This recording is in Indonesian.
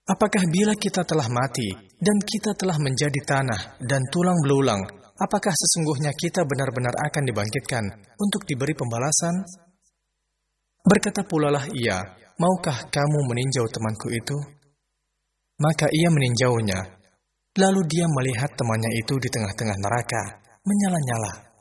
Apakah bila kita telah mati dan kita telah menjadi tanah dan tulang belulang, apakah sesungguhnya kita benar-benar akan dibangkitkan untuk diberi pembalasan? Berkata pula lah ia, maukah kamu meninjau temanku itu? Maka ia meninjaunya. Lalu dia melihat temannya itu di tengah-tengah neraka, menyala-nyala.